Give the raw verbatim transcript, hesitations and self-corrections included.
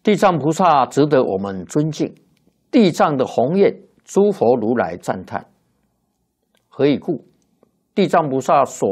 地藏菩萨值得我们尊敬，地藏的宏愿，诸佛如来赞叹。何以故？地藏菩萨所